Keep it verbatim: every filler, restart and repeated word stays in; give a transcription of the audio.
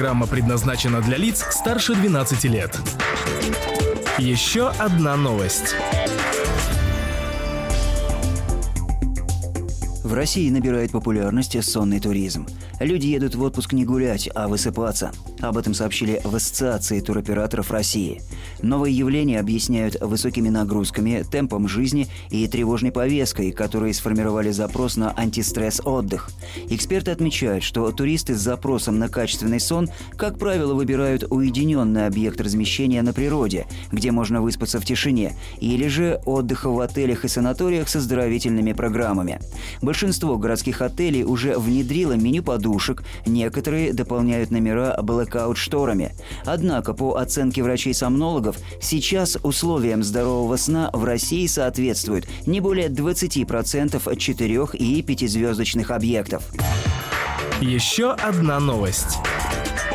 программа предназначена для лиц старше двенадцати лет. Еще одна новость. В России набирает популярность сонный туризм. Люди едут в отпуск не гулять, а высыпаться. Об этом сообщили в Ассоциации туроператоров России. Новое явление объясняют высокими нагрузками, темпом жизни и тревожной повесткой, которые сформировали запрос на антистресс-отдых. Эксперты отмечают, что туристы с запросом на качественный сон, как правило, выбирают уединенный объект размещения на природе, где можно выспаться в тишине, или же отдыха в отелях и санаториях с оздоровительными программами. Большинство городских отелей уже внедрило меню подушек, некоторые дополняют номера блэкаут-шторами. Однако, по оценке врачей-сомнологов, сейчас условиям здорового сна в России соответствуют не более двадцати процентов четырех- и пятизвездочных объектов. Еще одна новость.